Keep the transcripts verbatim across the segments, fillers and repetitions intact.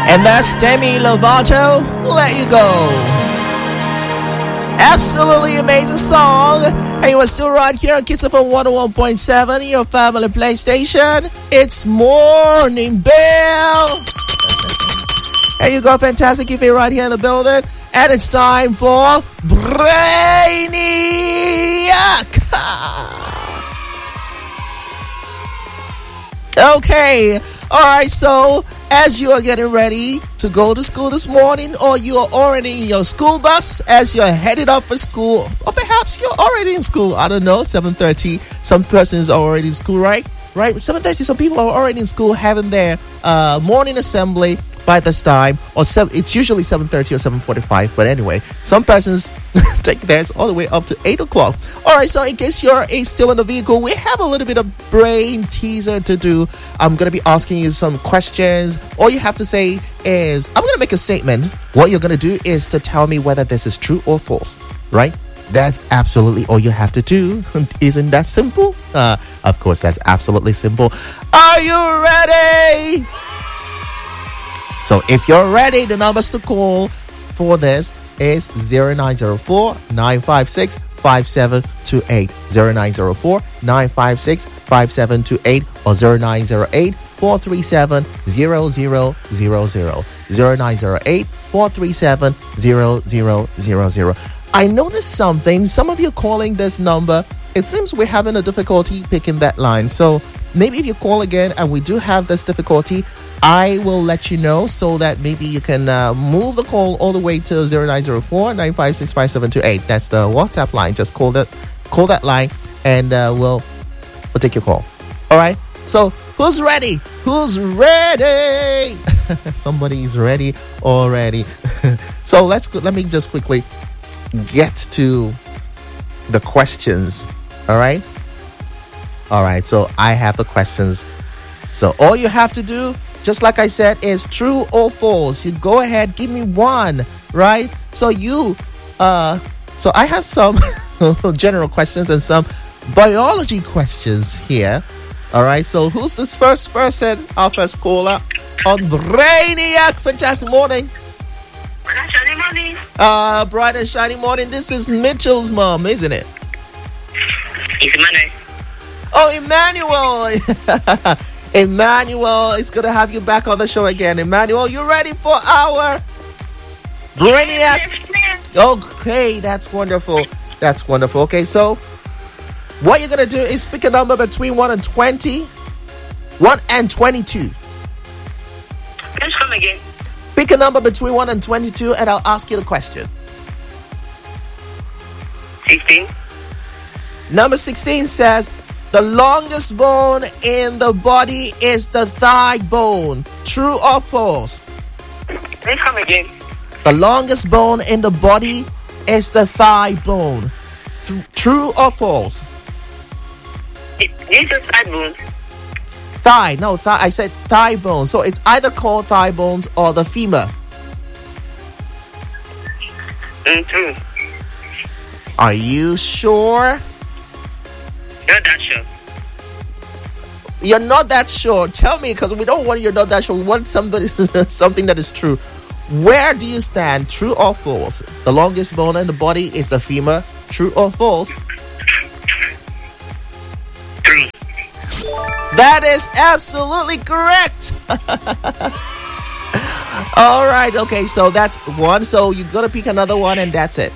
And that's Demi Lovato, Let You Go. Absolutely amazing song. Hey, we're still right here on Kids F M one oh one point seven, your family PlayStation. It's Morning Bell. There you go, fantastic. Keep it right here in the building. And it's time for Brainiac. Okay, alright, so as you are getting ready to go to school this morning, or you are already in your school bus as you're headed up for school, or perhaps you're already in school, I don't know, seven thirty, some persons are already in school, right? Right, seven thirty, some people are already in school having their uh, morning assembly by this time, or seven, it's usually seven thirty or seven forty-five, but anyway, some persons take theirs all the way up to eight o'clock. Alright, so in case you're still in the vehicle, we have a little bit of brain teaser to do. I'm going to be asking you some questions. All you have to say is, I'm going to make a statement. What you're going to do is to tell me whether this is true or false, right? That's absolutely all you have to do. Isn't that simple? Uh, of course, that's absolutely simple. Are you ready? So if you're ready, the numbers to call for this is zero nine zero four, nine five six, five seven two eight, zero nine zero four, nine five six, five seven two eight, or zero nine zero eight, four three seven, zero zero zero zero, zero nine zero eight, four three seven, zero zero zero zero. I noticed something. Some of you calling this number, it seems we're having a difficulty picking that line. So maybe if you call again and we do have this difficulty, I will let you know so that maybe you can uh, move the call all the way to zero nine zero four, nine five six, five seven two eight. That's the WhatsApp line. Just call that call that line and uh, we'll, we'll take your call. All right? So who's ready? Who's ready? Somebody's ready already. So let's go, let me just quickly get to the questions. All right? All right. So I have the questions. So all you have to do, just like I said, is true or false. You go ahead, give me one, right? So you, uh, so I have some general questions and some biology questions here. All right. So who's this first person? Our first caller on Brainiac. Fantastic morning. Bright and shiny morning. Uh, bright and shiny morning. This is Mitchell's mom, isn't it? It's Emmanuel. Oh, Emmanuel. Emmanuel, it's good to have you back on the show again. Emmanuel, you ready for our Brainiac? Okay, that's wonderful. That's wonderful. Okay, so what you're going to do is pick a number between one and twenty. one and twenty-two. Please come again. Pick a number between one and twenty-two and I'll ask you the question. sixteen. Number sixteen says, the longest bone in the body is the thigh bone. True or false? Please come again. The longest bone in the body is the thigh bone. Th- true or false? This is thigh bone. Thigh. No, thigh. I said thigh bone. So it's either called thigh bones or the femur. Mm, true. Are you sure? Not that sure. You're not that sure. Tell me, because we don't want you're not that sure. We want somebody, something that is true. Where do you stand? True or false? The longest bone in the body is the femur. True or false? True. That is absolutely correct. All right. Okay. So that's one. So you got to pick another one and that's it.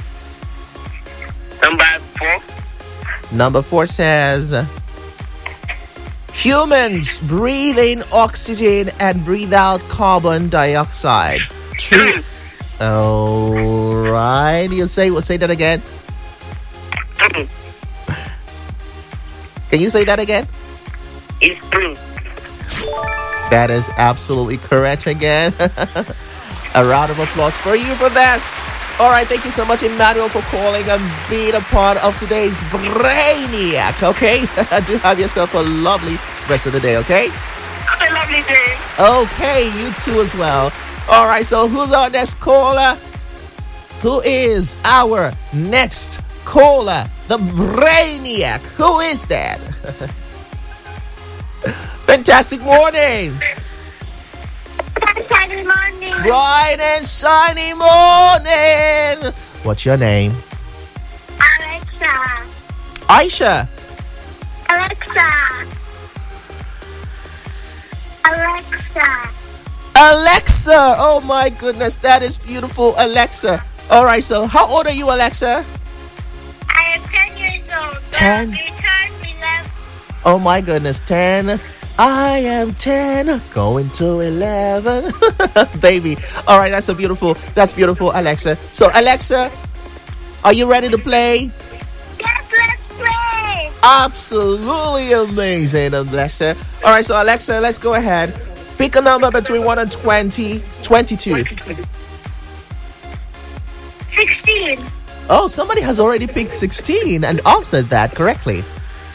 Number four. Number four says, humans breathe in oxygen and breathe out carbon dioxide. True. All right. You say, we'll say that again. True. Can you say that again? It's true. That is absolutely correct again. A round of applause for you for that. All right, thank you so much, Emmanuel, for calling and being a part of today's Brainiac, okay? Do have yourself a lovely rest of the day, okay? Have a lovely day. Okay, you too as well. All right, so who's our next caller? Who is our next caller? The Brainiac. Who is that? Fantastic morning. Good morning. Bright and shiny morning. What's your name? Alexa. Aisha. Alexa. Alexa. Alexa. Oh my goodness, that is beautiful, Alexa. All right, so how old are you, Alexa? I am ten years old. ten? Will be turned eleven. Oh my goodness, ten. I am ten, going to eleven. Baby. All right, that's a beautiful, that's beautiful, Alexa. So, Alexa, are you ready to play? Yes, let's play. Absolutely amazing, Alexa. All right, so Alexa, let's go ahead. Pick a number between one and twenty. twenty-two. sixteen. Oh, somebody has already picked sixteen and answered that correctly.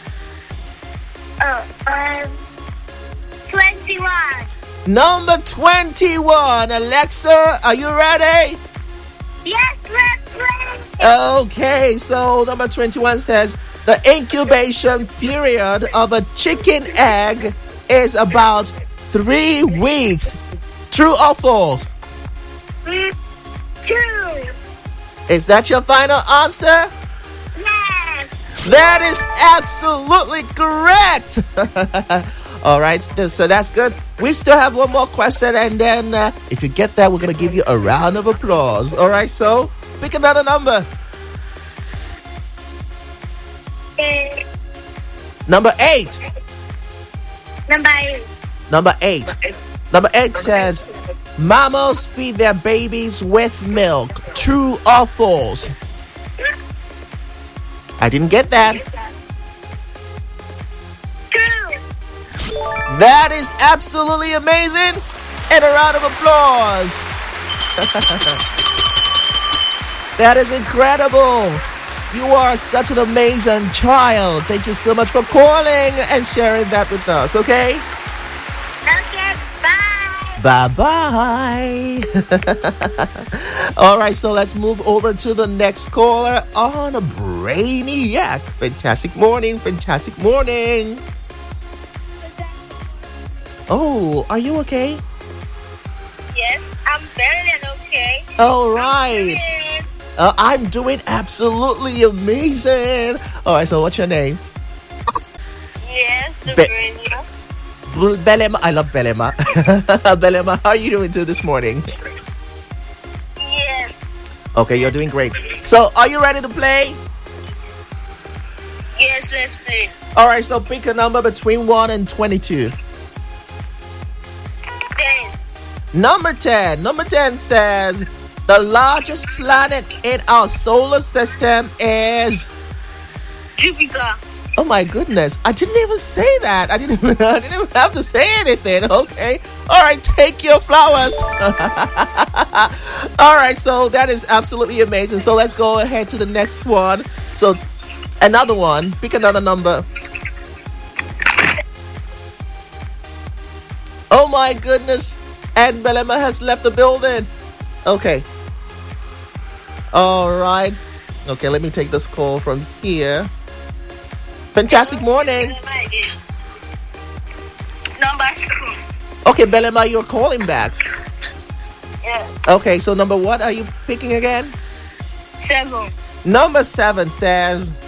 Oh, um, twenty-one. Number twenty-one. Alexa, are you ready? Yes, let's play. Okay, so number twenty-one says the incubation period of a chicken egg is about three weeks. True or false? Mm, Two. Is that your final answer? Yes. That is absolutely correct. All right, so that's good. We still have one more question, and then uh, if you get that, we're going to give you a round of applause. All right, so pick another number. Eh, Number eight. Number eight. Number eight. Number eight says, mammals feed their babies with milk. True or false? I didn't get that. True. That is absolutely amazing. And a round of applause. That is incredible. You are such an amazing child. Thank you so much for calling and sharing that with us, okay? Okay, bye. Bye-bye. All right, so let's move over to the next caller on a Brainiac. Fantastic morning, fantastic morning. Oh, are you okay? Yes, I'm better than okay. All right. Yes. Uh, I'm doing absolutely amazing. All right, so what's your name? Yes, the Be- radio. Bl- Belema. I love Belema. Belema, how are you doing too this morning? Yes. Okay, you're doing great. So, are you ready to play? Yes, let's play. All right, so pick a number between one and twenty-two. Ten. Number ten. Number ten says the largest planet in our solar system is... Jupiter. Oh my goodness, I didn't even say that. I didn't, I didn't even have to say anything, okay? All right, take your flowers. All right, so that is absolutely amazing. So let's go ahead to the next one. So another one, pick another number. Oh my goodness, and Belema has left the building. Okay. All right. Okay, let me take this call from here. Fantastic morning. Number seven. Okay, Belema, you're calling back. Yeah. Okay, so number what are you picking again? Seven. Number seven says